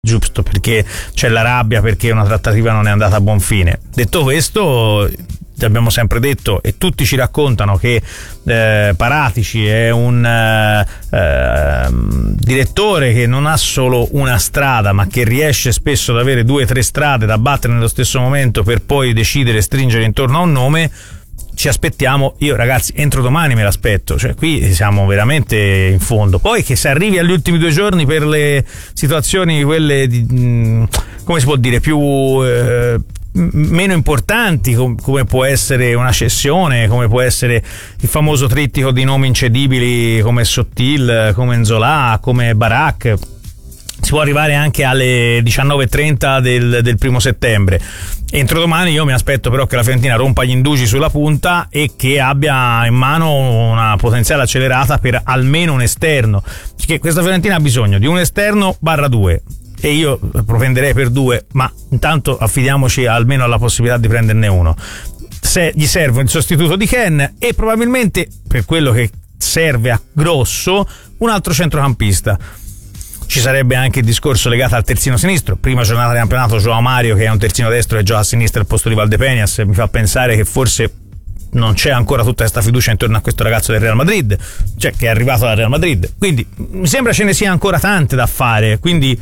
giusto perché c'è la rabbia, perché una trattativa non è andata a buon fine. Detto questo, abbiamo sempre detto e tutti ci raccontano che Paratici è un direttore che non ha solo una strada, ma che riesce spesso ad avere 2 o 3 strade da battere nello stesso momento per poi decidere e stringere intorno a un nome. Ci aspettiamo, io ragazzi entro domani me l'aspetto, cioè qui siamo veramente in fondo. Poi che se arrivi agli ultimi 2 giorni per le situazioni quelle di, come si può dire, più meno importanti, come può essere una cessione, come può essere il famoso trittico di nomi incedibili come Sottil, come Nzola, come Barak, si può arrivare anche alle 19:30 del 1° settembre. Entro domani io mi aspetto però che la Fiorentina rompa gli indugi sulla punta e che abbia in mano una potenziale accelerata per almeno un esterno, perché questa Fiorentina ha bisogno di un esterno /2 e io propenderei per 2, ma intanto affidiamoci almeno alla possibilità di prenderne uno. Se gli serve il sostituto di Ken e probabilmente, per quello che serve a grosso, un altro centrocampista. Ci sarebbe anche il discorso legato al terzino sinistro. Prima giornata di campionato, Joao Mario, che è un terzino destro e gioca a sinistra al posto di Valdepenias, mi fa pensare che forse non c'è ancora tutta questa fiducia intorno a questo ragazzo del Real Madrid, cioè che è arrivato dal Real Madrid, quindi mi sembra ce ne sia ancora tante da fare, quindi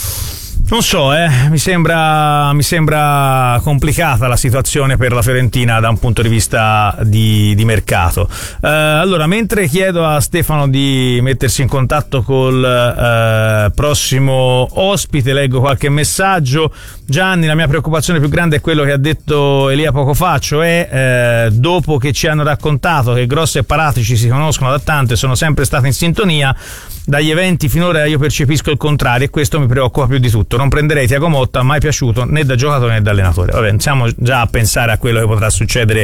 non so, mi sembra complicata la situazione per la Fiorentina da un punto di vista di mercato. Allora, mentre chiedo a Stefano di mettersi in contatto col prossimo ospite, leggo qualche messaggio. Gianni, la mia preoccupazione più grande è quello che ha detto Elia poco fa, cioè dopo che ci hanno raccontato che Grosso e Paratici si conoscono da tanto e sono sempre stati in sintonia, dagli eventi finora io percepisco il contrario e questo mi preoccupa più di tutto. Non prenderei Thiago Motta, mai piaciuto né da giocatore né da allenatore. Vabbè, iniziamo già a pensare a quello che potrà succedere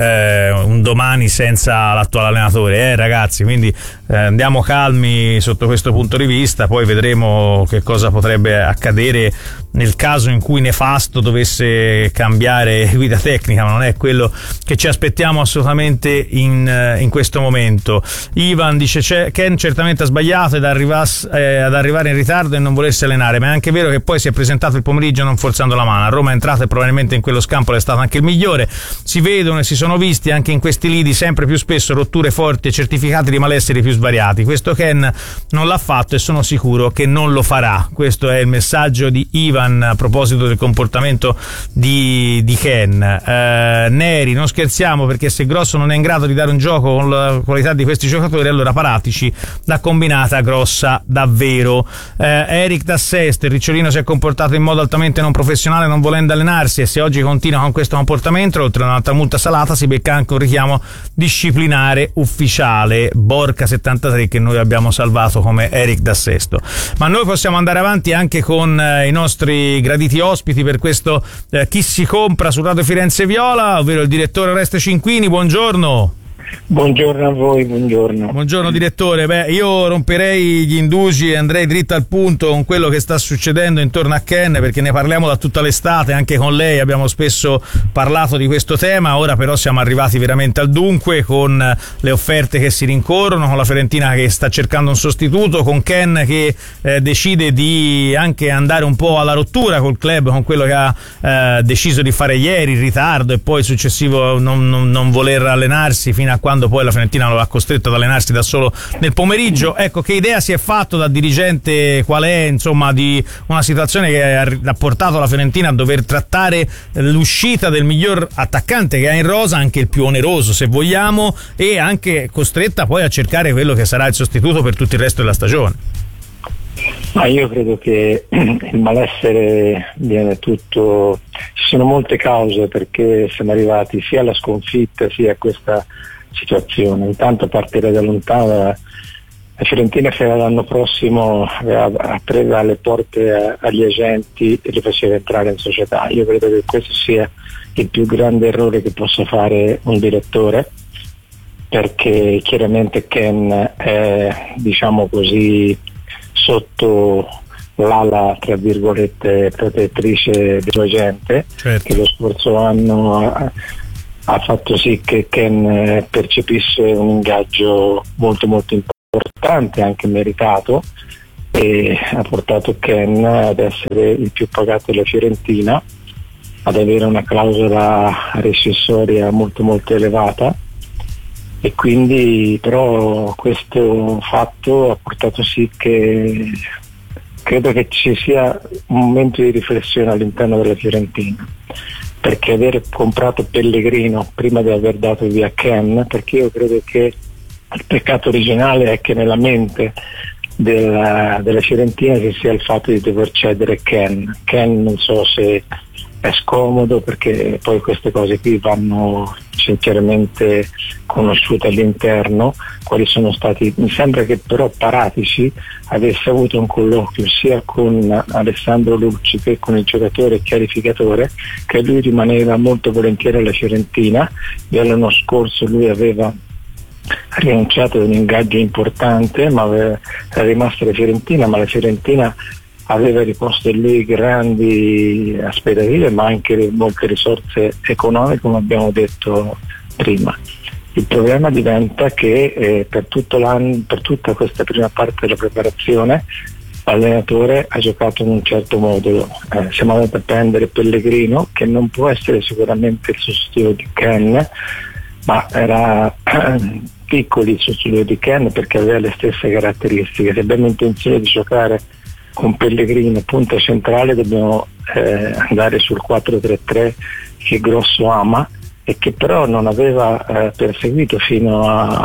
un domani senza l'attuale allenatore, ragazzi, quindi andiamo calmi sotto questo punto di vista, poi vedremo che cosa potrebbe accadere nel caso in cui Nefasto dovesse cambiare guida tecnica, ma non è quello che ci aspettiamo assolutamente in questo momento. Ivan dice Ken certamente ha sbagliato ad arrivare in ritardo e non volersi allenare, ma è anche vero che poi si è presentato il pomeriggio non forzando la mano. A Roma è entrato e probabilmente in quello scampolo è stato anche il migliore. Si vedono e si sono visti anche in questi lidi sempre più spesso rotture forti e certificati di malesseri più svariati. Questo Ken non l'ha fatto e sono sicuro che non lo farà. Questo è il messaggio di Ivan a proposito del comportamento di Ken. Neri, non scherziamo, perché se Grosso non è in grado di dare un gioco con la qualità di questi giocatori, allora Paratici l'ha combinata grossa davvero. Eric da Sesto, il Ricciolino si è comportato in modo altamente non professionale non volendo allenarsi e se oggi continua con questo comportamento, oltre a un'altra multa salata, si becca anche un richiamo disciplinare ufficiale. Borca 73 che noi abbiamo salvato come Eric da Sesto. Ma noi possiamo andare avanti anche con i nostri graditi ospiti per questo Chi si compra su Radio Firenze Viola, ovvero il direttore Oreste Cinquini. Buongiorno. Buongiorno a voi, buongiorno. Buongiorno direttore. Io romperei gli indugi e andrei dritto al punto con quello che sta succedendo intorno a Ken, perché ne parliamo da tutta l'estate, anche con lei abbiamo spesso parlato di questo tema. Ora però siamo arrivati veramente al dunque, con le offerte che si rincorrono, con la Fiorentina che sta cercando un sostituto, con Ken che decide di anche andare un po' alla rottura col club, con quello che ha deciso di fare ieri, il ritardo e poi il successivo non voler allenarsi fino a quando poi la Fiorentina lo ha costretto ad allenarsi da solo nel pomeriggio. Ecco, che idea si è fatto da dirigente, qual è insomma di una situazione che ha portato la Fiorentina a dover trattare l'uscita del miglior attaccante che ha in rosa, anche il più oneroso se vogliamo, e anche costretta poi a cercare quello che sarà il sostituto per tutto il resto della stagione? Ma io credo che il malessere viene tutto, ci sono molte cause perché siamo arrivati sia alla sconfitta sia a questa situazione. Intanto partire da lontano, la Fiorentina fino all'anno prossimo aveva preso alle porte agli agenti e li faceva entrare in società. Io credo che questo sia il più grande errore che possa fare un direttore, perché chiaramente Ken è, diciamo così, sotto l'ala tra virgolette protettrice del suo agente, certo, che lo scorso anno ha fatto sì che Ken percepisse un ingaggio molto molto importante, anche meritato, e ha portato Ken ad essere il più pagato della Fiorentina, ad avere una clausola rescissoria molto molto elevata, e quindi però questo fatto ha portato sì che credo che ci sia un momento di riflessione all'interno della Fiorentina, perché aver comprato Pellegrino prima di aver dato via Ken, perché io credo che il peccato originale è che nella mente della Fiorentina ci sia il fatto di dover cedere Ken. Non so se è scomodo, perché poi queste cose qui vanno sinceramente conosciute all'interno, quali sono stati. Mi sembra che però Paratici avesse avuto un colloquio sia con Alessandro Lucci che con il giocatore chiarificatore, che lui rimaneva molto volentieri alla Fiorentina, e l'anno scorso lui aveva rinunciato ad un ingaggio importante, ma era rimasta la Fiorentina, ma la Fiorentina aveva riposto in lui grandi aspettative, ma anche molte risorse economiche, come abbiamo detto prima. Il problema diventa che per tutto l'anno, per tutta questa prima parte della preparazione, l'allenatore ha giocato in un certo modo. Siamo andati a prendere Pellegrino, che non può essere sicuramente il sostituto di Ken, ma era piccolo il sostituto di Ken perché aveva le stesse caratteristiche. Se abbiamo intenzione di giocare con Pellegrino punta centrale, dobbiamo andare sul 4-3-3 che Grosso ama e che però non aveva perseguito fino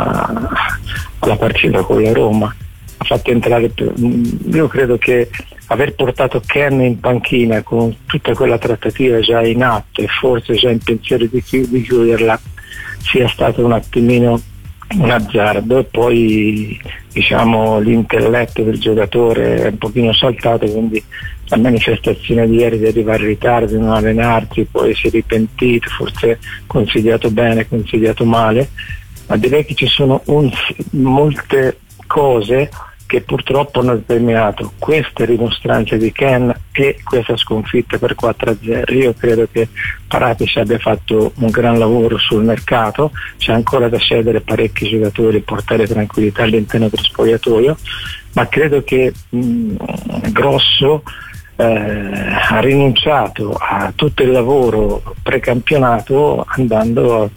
alla partita con la Roma. Ha fatto entrare, io credo che aver portato Ken in panchina con tutta quella trattativa già in atto e forse già in pensiero di chiuderla sia stato un attimino un azzardo, e poi diciamo l'intelletto del giocatore è un pochino saltato, quindi la manifestazione di ieri di arrivare in ritardo, di non allenarsi, poi si è ripentito, forse consigliato bene, consigliato male, ma direi che ci sono molte cose che purtroppo hanno determinato queste rimostranze di Ken e questa sconfitta per 4-0. Io credo che Paratici abbia fatto un gran lavoro sul mercato, c'è ancora da cedere parecchi giocatori e portare tranquillità all'interno dello spogliatoio, ma credo che Grosso ha rinunciato a tutto il lavoro precampionato andando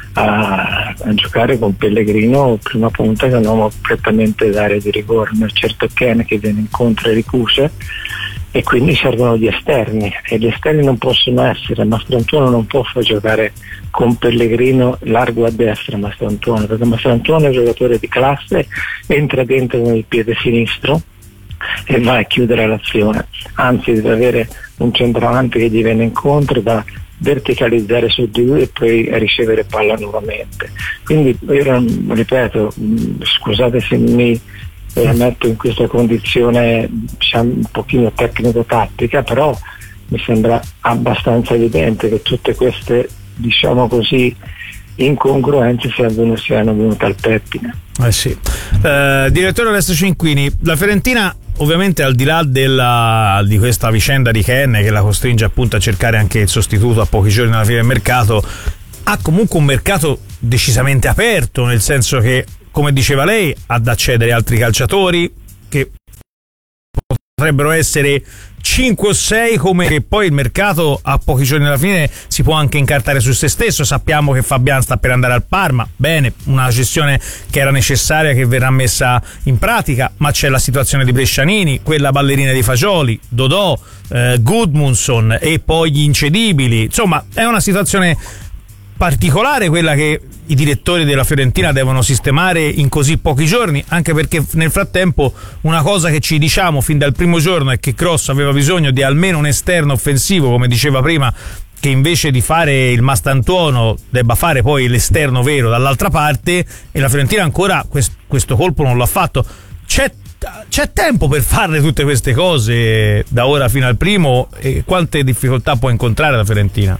a giocare con Pellegrino prima punta, che è un uomo prettamente d'area di rigore, ma certo Ken che viene incontro e ricuse, e quindi servono gli esterni, e gli esterni non possono essere Mastrantuono, non può far giocare con Pellegrino largo a destra Mastrantuono, perché Mastrantuono è un giocatore di classe, entra dentro con il piede sinistro e va a chiudere l'azione, anzi deve avere un centravanti che gli viene incontro da verticalizzare su di lui e poi a ricevere palla nuovamente. Quindi io ripeto, scusate se mi metto in questa condizione diciamo un pochino tecnico-tattica, però mi sembra abbastanza evidente che tutte queste, diciamo così, incongruenze siano venute al pettine. Sì. Direttore Alessio Cinquini, la Fiorentina ovviamente al di là di questa vicenda di Ken che la costringe appunto a cercare anche il sostituto a pochi giorni dalla fine del mercato, ha comunque un mercato decisamente aperto, nel senso che, come diceva lei, ha da cedere altri calciatori che potrebbero essere 5 o 6, come che poi il mercato a pochi giorni dalla fine si può anche incartare su se stesso. Sappiamo che Fabian sta per andare al Parma, bene, una gestione che era necessaria, che verrà messa in pratica, ma c'è la situazione di Brescianini, quella ballerina di Fagioli, Dodò, Gudmundsson e poi gli incedibili. Insomma, è una situazione particolare quella che i direttori della Fiorentina devono sistemare in così pochi giorni, anche perché nel frattempo una cosa che ci diciamo fin dal primo giorno è che Grosso aveva bisogno di almeno un esterno offensivo, come diceva prima, che invece di fare il Mastrantuono debba fare poi l'esterno vero dall'altra parte, e la Fiorentina ancora questo colpo non l'ha fatto. C'è tempo per farle tutte queste cose da ora fino al primo, e quante difficoltà può incontrare la Fiorentina?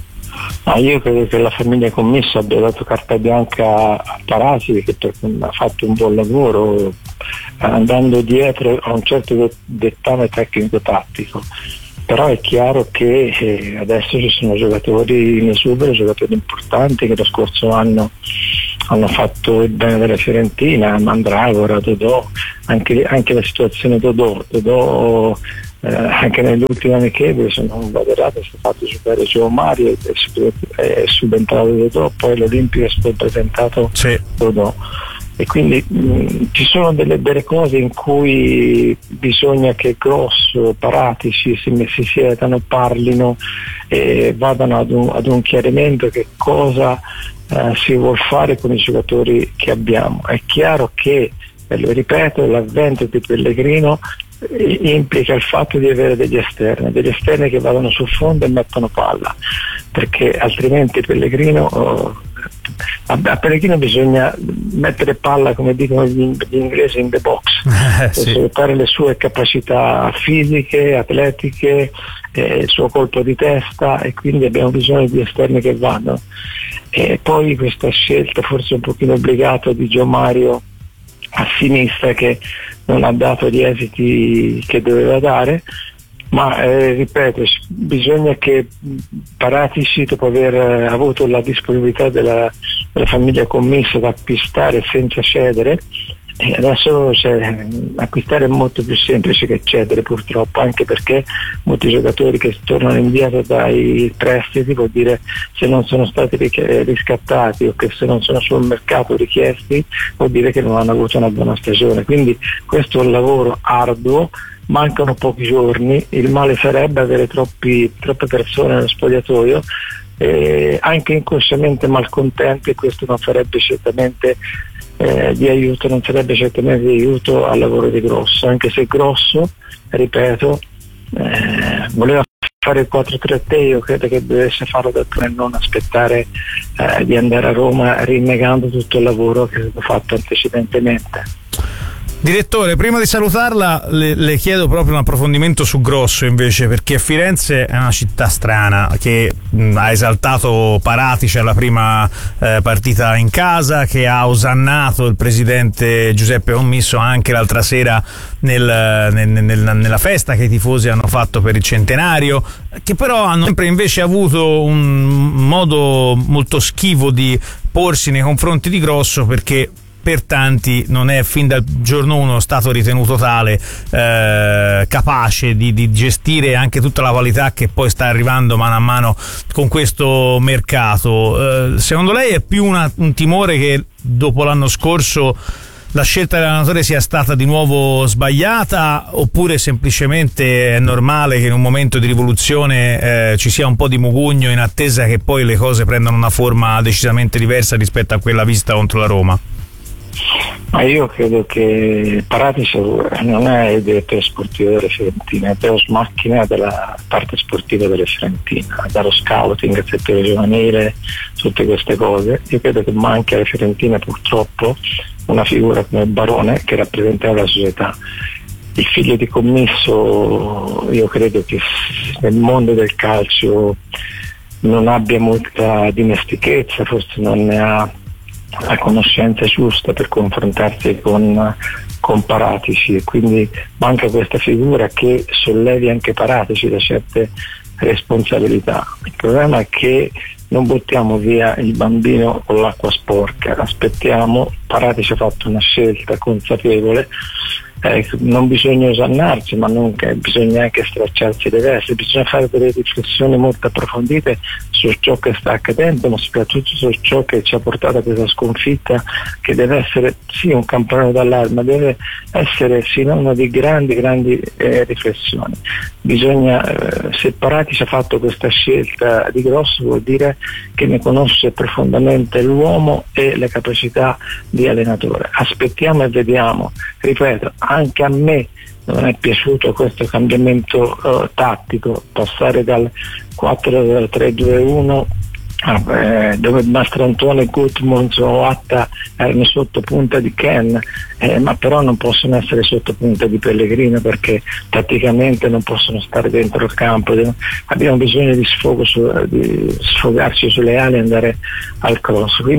Io credo che la famiglia commessa abbia dato carta bianca a Paratici, che ha fatto un buon lavoro andando dietro a un certo dettame tecnico-tattico, però è chiaro che adesso ci sono giocatori in esubero, giocatori importanti che lo scorso anno hanno fatto il bene della Fiorentina, Mandragora, Dodò, anche la situazione Dodò anche nell'ultimo amichevole, se non vado errato, è stato fatto giocare Gio Mario, è subentrato Dodò, poi l'Olimpico è stato presentato Dodò. E quindi ci sono delle cose in cui bisogna che Grosso, Paratici si siedano, parlino e vadano ad un chiarimento che cosa si vuol fare con i giocatori che abbiamo. È chiaro che, lo ripeto, l'avvento di Pellegrino implica il fatto di avere degli esterni che vadano sul fondo e mettono palla, perché altrimenti a Pellegrino bisogna mettere palla, come dicono gli inglesi, in the box, per sfruttare le sue capacità fisiche, atletiche, il suo colpo di testa, e quindi abbiamo bisogno di esterni che vanno. E poi questa scelta forse un pochino obbligata di Gio Mario a sinistra, che non ha dato gli esiti che doveva dare, ma ripeto, bisogna che Paratici, dopo aver avuto la disponibilità della famiglia commessa ad acquistare senza cedere, adesso acquistare è molto più semplice che cedere, purtroppo, anche perché molti giocatori che tornano indietro dai prestiti, vuol dire, se non sono stati riscattati o che se non sono sul mercato richiesti, vuol dire che non hanno avuto una buona stagione. Quindi questo è un lavoro arduo, mancano pochi giorni, il male sarebbe avere troppe persone nello spogliatoio, anche inconsciamente malcontenti, e questo non sarebbe certamente di aiuto, al lavoro di Grosso, anche se Grosso, ripeto, voleva fare il 4-3-3, io credo che dovesse farlo da prima e non aspettare di andare a Roma rinnegando tutto il lavoro che è stato fatto antecedentemente. Direttore, prima di salutarla le chiedo proprio un approfondimento su Grosso, invece, perché Firenze è una città strana che ha esaltato Paratici alla prima partita in casa, che ha osannato il presidente Giuseppe Commisso anche l'altra sera nella festa che i tifosi hanno fatto per il centenario, che però hanno sempre invece avuto un modo molto schivo di porsi nei confronti di Grosso, perché per tanti non è fin dal giorno 1 stato ritenuto tale, capace di gestire anche tutta la qualità che poi sta arrivando mano a mano con questo mercato. Secondo lei è più un timore che dopo l'anno scorso la scelta dell'allenatore sia stata di nuovo sbagliata, oppure semplicemente è normale che in un momento di rivoluzione ci sia un po' di mugugno in attesa che poi le cose prendano una forma decisamente diversa rispetto a quella vista contro la Roma? Ma io credo che Paratici non è il direttore sportivo delle Fiorentina, è Deus Machina della parte sportiva delle Fiorentina, dallo scouting al settore giovanile, tutte queste cose. Io credo che manchi alla Fiorentina, purtroppo, una figura come Barone che rappresentava la società. Il figlio di Commisso, io credo che nel mondo del calcio non abbia molta dimestichezza, forse non ne ha la conoscenza giusta per confrontarsi con Paratici, e quindi manca questa figura che sollevi anche Paratici da certe responsabilità. Il problema è che non buttiamo via il bambino con l'acqua sporca, aspettiamo. Paratici ha fatto una scelta consapevole, non bisogna osannarsi, ma non bisogna anche stracciarsi le vesti, bisogna fare delle riflessioni molto approfondite su ciò che sta accadendo, ma soprattutto su ciò che ci ha portato a questa sconfitta, che deve essere sì un campanello d'allarme, deve essere sinonimo di grandi riflessioni. Bisogna, se Paratici ha fatto questa scelta di Grosso, vuol dire che ne conosce profondamente l'uomo e le capacità di allenatore. Aspettiamo e vediamo. Ripeto, anche a me non è piaciuto questo cambiamento tattico, passare dal 4-3-2-1 dove Mastrantone, Gutmund o Atta erano sotto punta di Ken, ma però non possono essere sotto punta di Pellegrino, perché tatticamente non possono stare dentro il campo. Abbiamo bisogno di sfogarci sulle ali e andare al cross, quindi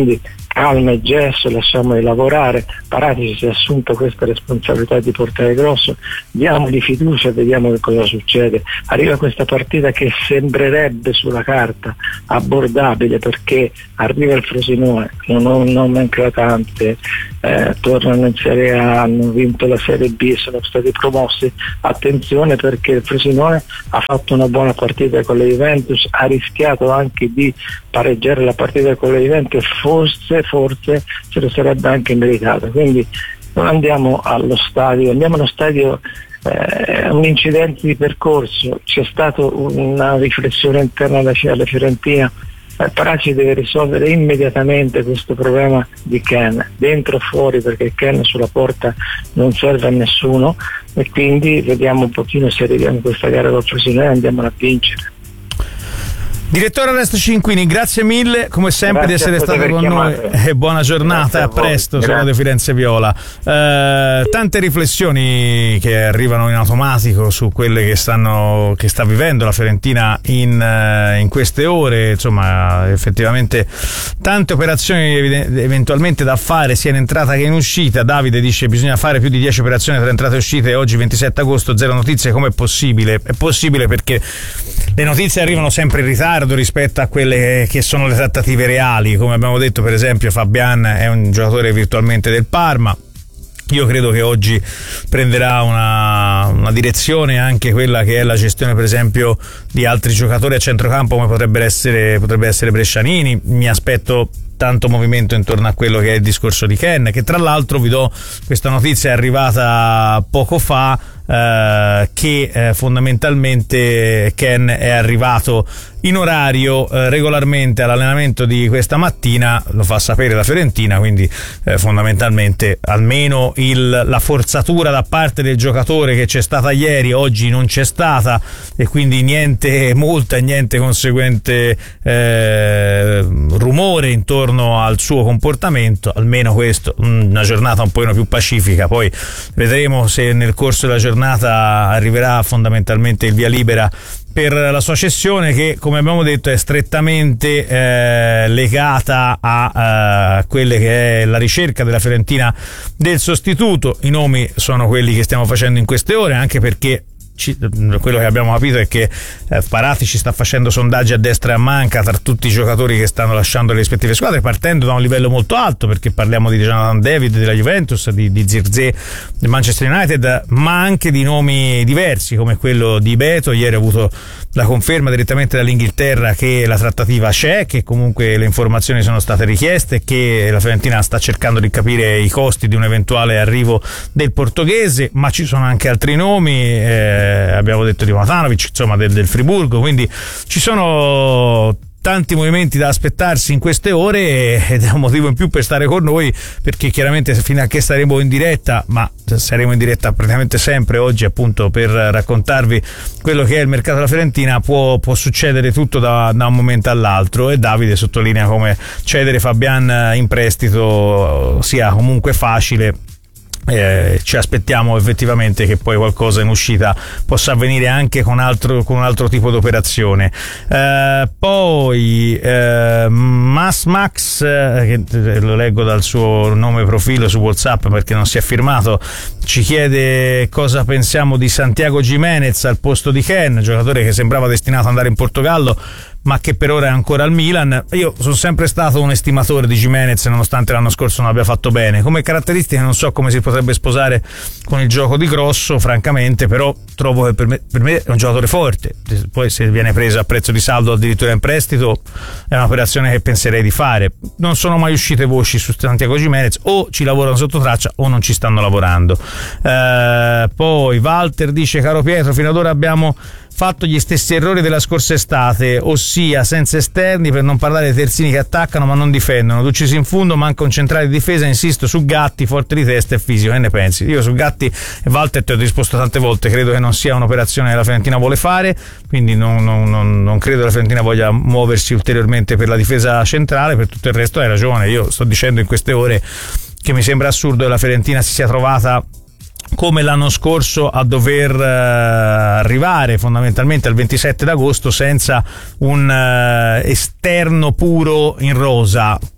calma e gesto, lasciamoli lavorare. Paratici si è assunto questa responsabilità di portare grosso, diamogli fiducia e vediamo che cosa succede. Arriva questa partita che sembrerebbe sulla carta abbordabile, perché arriva il Frosinone, non manca tante, tornano in Serie A, hanno vinto la Serie B, sono stati promossi. Attenzione, perché il Frosinone ha fatto una buona partita con la Juventus, ha rischiato anche di pareggiare la partita con la Juventus, forse se lo sarebbe anche meritato. Quindi non andiamo allo stadio, andiamo allo stadio, un incidente di percorso, c'è stata una riflessione interna alla Fiorentina. Paratici deve risolvere immediatamente questo problema di Ken, dentro o fuori, perché Ken sulla porta non serve a nessuno, e quindi vediamo un pochino se arriviamo in questa gara col Frosinone e andiamo a vincere. Direttore Ernesto Cinquini, grazie mille come sempre di essere stato con noi e buona giornata, a presto su Radio Firenze Viola. Tante riflessioni che arrivano in automatico su quelle che sta vivendo la Fiorentina in queste ore, insomma effettivamente tante operazioni eventualmente da fare sia in entrata che in uscita. Davide dice bisogna fare più di 10 operazioni tra entrate e uscite, oggi 27 agosto zero notizie, com'è possibile? È possibile perché le notizie arrivano sempre in ritardo rispetto a quelle che sono le trattative reali. Come abbiamo detto, per esempio, Fabian è un giocatore virtualmente del Parma. Io credo che oggi prenderà una direzione anche quella che è la gestione, per esempio, di altri giocatori a centrocampo, come potrebbe essere Brescianini. Mi aspetto tanto movimento intorno a quello che è il discorso di Ken, che tra l'altro vi do questa notizia, è arrivata poco fa, che fondamentalmente Ken è arrivato in orario regolarmente all'allenamento di questa mattina, lo fa sapere la Fiorentina, quindi fondamentalmente almeno la forzatura da parte del giocatore che c'è stata ieri oggi non c'è stata, e quindi niente multa e niente conseguente rumore intorno al suo comportamento. Almeno questo, una giornata un pochino più pacifica. Poi vedremo se nel corso della giornata arriverà fondamentalmente il via libera per la sua cessione, che come abbiamo detto è strettamente legata a quelle che è la ricerca della Fiorentina del sostituto. I nomi sono quelli che stiamo facendo in queste ore, anche perché quello che abbiamo capito è che Paratici sta facendo sondaggi a destra e a manca tra tutti i giocatori che stanno lasciando le rispettive squadre, partendo da un livello molto alto, perché parliamo di Jonathan David della Juventus, di Zirkzee del Manchester United, ma anche di nomi diversi come quello di Beto. Ieri ho avuto la conferma direttamente dall'Inghilterra che la trattativa c'è, che comunque le informazioni sono state richieste, che la Fiorentina sta cercando di capire i costi di un eventuale arrivo del portoghese, ma ci sono anche altri nomi, abbiamo detto di Matanovic, insomma del Friburgo, quindi ci sono tanti movimenti da aspettarsi in queste ore, ed è un motivo in più per stare con noi, perché chiaramente fino a che staremo in diretta, ma saremo in diretta praticamente sempre oggi appunto per raccontarvi quello che è il mercato della Fiorentina, può succedere tutto da un momento all'altro, e Davide sottolinea come cedere Fabian in prestito sia comunque facile. Ci aspettiamo effettivamente che poi qualcosa in uscita possa avvenire anche con un altro tipo di operazione. Poi Max, che lo leggo dal suo nome profilo su WhatsApp perché non si è firmato, ci chiede cosa pensiamo di Santiago Giménez al posto di Ken, giocatore che sembrava destinato ad andare in Portogallo ma che per ora è ancora al Milan. Io sono sempre stato un estimatore di Giménez, nonostante l'anno scorso non abbia fatto bene. Come caratteristiche non so come si potrebbe sposare con il gioco di Grosso, francamente, però trovo che per me è un giocatore forte. Poi se viene preso a prezzo di saldo addirittura in prestito è un'operazione che penserei di fare. Non sono mai uscite voci su Santiago Giménez, o ci lavorano sotto traccia o non ci stanno lavorando. Poi Walter dice: caro Pietro, fino ad ora abbiamo fatto gli stessi errori della scorsa estate, ossia senza esterni, per non parlare dei terzini che attaccano ma non difendono, Ducisi in fondo, manca un centrale di difesa, insisto su Gatti, forte di testa e fisico. Che ne pensi? Io su Gatti e Walter ti ho risposto tante volte, credo che non sia un'operazione che la Fiorentina vuole fare, quindi non credo che la Fiorentina voglia muoversi ulteriormente per la difesa centrale. Per tutto il resto hai ragione, io sto dicendo in queste ore che mi sembra assurdo che la Fiorentina si sia trovata come l'anno scorso a dover arrivare fondamentalmente al 27 d'agosto senza un esterno puro in rosa.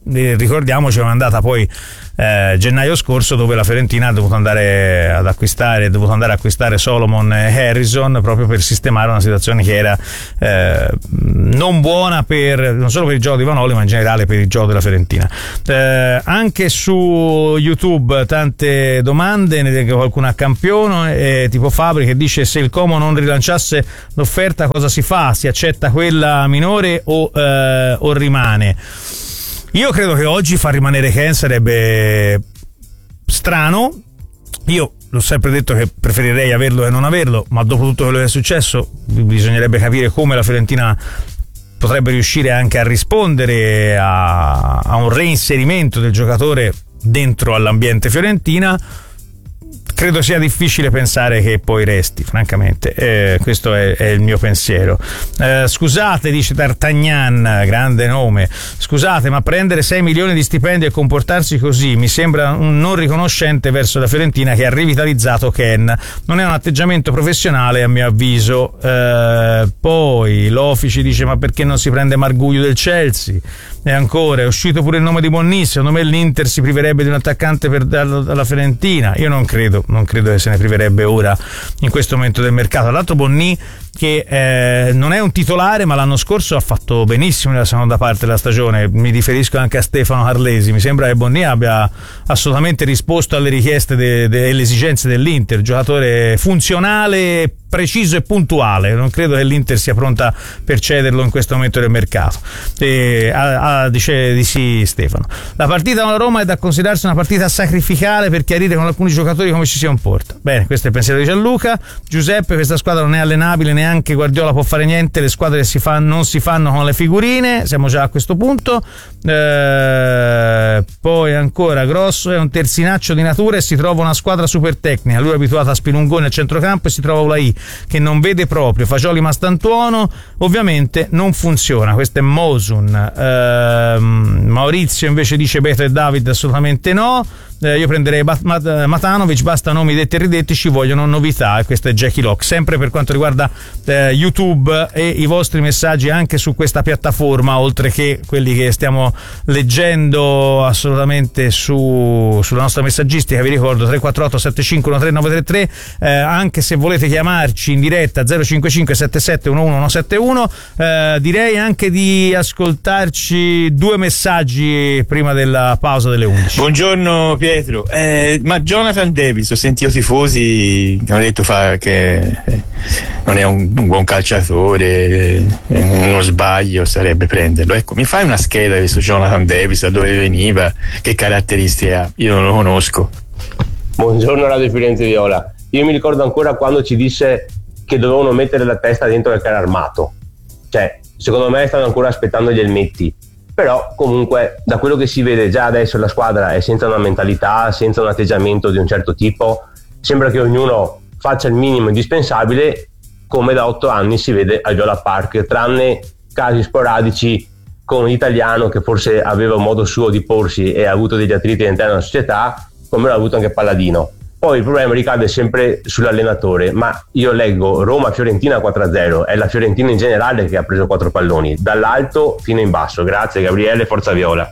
ricordiamoci è andata poi gennaio scorso, dove la Fiorentina ha dovuto andare ad acquistare Solomon e Harrison proprio per sistemare una situazione che era non buona non solo per il gioco di Vanoli, ma in generale per il gioco della Fiorentina. Anche su YouTube tante domande, qualcuno a campione, tipo Fabri che dice: se il Como non rilanciasse l'offerta cosa si fa? Si accetta quella minore o rimane? Io credo che oggi far rimanere Ken sarebbe strano. Io l'ho sempre detto che preferirei averlo che non averlo, ma dopo tutto quello che è successo bisognerebbe capire come la Fiorentina potrebbe riuscire anche a rispondere a un reinserimento del giocatore dentro all'ambiente Fiorentina. Credo sia difficile pensare che poi resti, francamente, questo è il mio pensiero. Scusate, dice D'Artagnan, grande nome, scusate, ma prendere 6 milioni di stipendio e comportarsi così mi sembra un non riconoscente verso la Fiorentina, che ha rivitalizzato Ken. Non è un atteggiamento professionale, a mio avviso. Poi Lofici dice: ma perché non si prende Marguglio del Chelsea? E ancora, è uscito pure il nome di Bonni, secondo me l'Inter si priverebbe di un attaccante per darlo alla Fiorentina. Io non credo che se ne priverebbe ora in questo momento del mercato. Tra l'altro Bonni, che non è un titolare, ma l'anno scorso ha fatto benissimo nella seconda parte della stagione. Mi riferisco anche a Stefano Carlesi. Mi sembra che Bonni abbia assolutamente risposto alle richieste delle esigenze dell'Inter, giocatore funzionale, preciso e puntuale. Non credo che l'Inter sia pronta per cederlo in questo momento del mercato. Dice di sì Stefano. La partita con la Roma è da considerarsi una partita sacrificale per chiarire con alcuni giocatori come ci si comporta. Bene, questo è il pensiero di Gianluca. Giuseppe: questa squadra non è allenabile, neanche Guardiola può fare niente, le squadre non si fanno con le figurine. Siamo già a questo punto. Poi ancora, Grosso è un terzinaccio di natura e si trova una squadra super tecnica. Lui è abituato a Spilungoni al centrocampo e si trova Ulai che non vede proprio. Fagioli Mastantuono ovviamente non funziona. Questo è Mosun. Maurizio invece dice: Beto e David assolutamente no. Io prenderei Matanovic, basta nomi detti e ridetti, ci vogliono novità. E questo è Jackie Locke. Sempre per quanto riguarda YouTube e i vostri messaggi anche su questa piattaforma, oltre che quelli che stiamo leggendo assolutamente sulla nostra messaggistica, vi ricordo 348 7513 933, anche se volete chiamarci in diretta 055 77 11 171. Direi anche di ascoltarci 2 messaggi prima della pausa delle 11. Buongiorno Pietro. Ma Jonathan Davis, ho sentito tifosi che hanno detto che non è un buon calciatore, uno sbaglio sarebbe prenderlo. Ecco, mi fai una scheda di su Jonathan Davis, da dove veniva, che caratteristiche ha? Io non lo conosco. Buongiorno Radio Firenze Viola. Io mi ricordo ancora quando ci disse che dovevano mettere la testa dentro il carro armato. Cioè, secondo me stanno ancora aspettando gli elmetti. Però comunque da quello che si vede già adesso la squadra è senza una mentalità, senza un atteggiamento di un certo tipo. Sembra che ognuno faccia il minimo indispensabile, come da 8 anni si vede al Viola Park, tranne casi sporadici con l'italiano che forse aveva un modo suo di porsi e ha avuto degli attriti all'interno della società, come l'ha avuto anche Palladino. Poi il problema ricade sempre sull'allenatore, ma io leggo Roma-Fiorentina 4-0, è la Fiorentina in generale che ha preso 4 palloni, dall'alto fino in basso. Grazie Gabriele, forza Viola.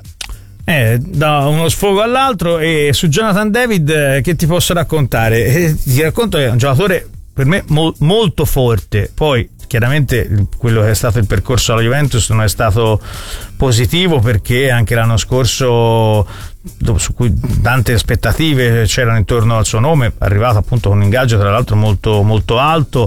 Da uno sfogo all'altro. E su Jonathan David che ti posso raccontare? Ti racconto che è un giocatore per me molto forte. Poi chiaramente quello che è stato il percorso alla Juventus non è stato positivo, perché anche l'anno scorso, su cui tante aspettative c'erano intorno al suo nome, è arrivato appunto con un ingaggio tra l'altro molto, molto alto,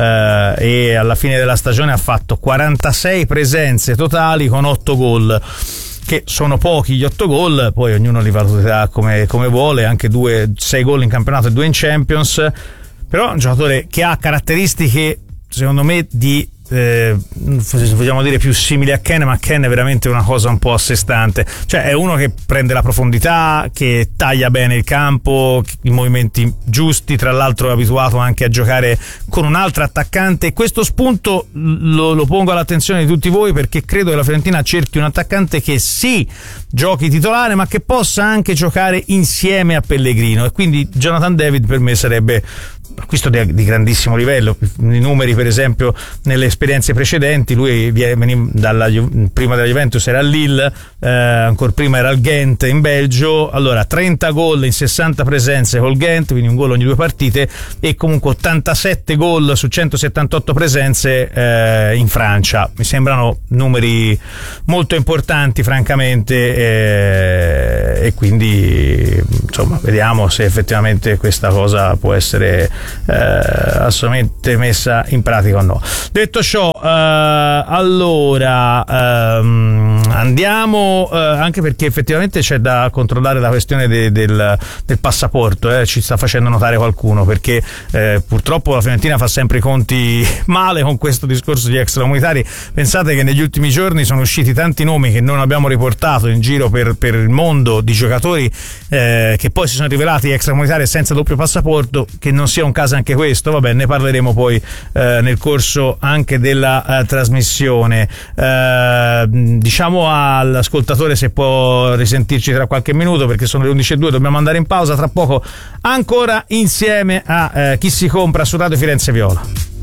e alla fine della stagione ha fatto 46 presenze totali con 8 gol, che sono pochi gli 8 gol, poi ognuno li valuterà come vuole, anche 6 gol in campionato e 2 in Champions. Però è un giocatore che ha caratteristiche secondo me di vogliamo dire più simili a Ken, ma Ken è veramente una cosa un po' a sé stante. Cioè è uno che prende la profondità, che taglia bene il campo, i movimenti giusti, tra l'altro è abituato anche a giocare con un altro attaccante. Questo spunto lo pongo all'attenzione di tutti voi, perché credo che la Fiorentina cerchi un attaccante che sì giochi titolare, ma che possa anche giocare insieme a Pellegrino, e quindi Jonathan David per me sarebbe acquisto di grandissimo livello. I numeri, per esempio, nelle esperienze precedenti, lui prima della Juventus era al Lille, ancora prima era al Ghent in Belgio. Allora 30 gol in 60 presenze col Ghent, quindi un gol ogni 2 partite, e comunque 87 gol su 178 presenze in Francia. Mi sembrano numeri molto importanti, francamente, e quindi insomma vediamo se effettivamente questa cosa può essere assolutamente messa in pratica o no. Detto ciò, allora andiamo, anche perché effettivamente c'è da controllare la questione del passaporto, ci sta facendo notare qualcuno, perché purtroppo la Fiorentina fa sempre i conti male con questo discorso di extracomunitari. Pensate che negli ultimi giorni sono usciti tanti nomi che non abbiamo riportato in giro per il mondo, di giocatori che poi si sono rivelati extracomunitari senza doppio passaporto. Che non sia un caso anche questo, vabbè, ne parleremo poi nel corso anche della trasmissione. Diciamo all'ascoltatore se può risentirci tra qualche minuto, perché sono le 11:02, dobbiamo andare in pausa. Tra poco ancora insieme a Chi si compra su Radio Firenze Viola.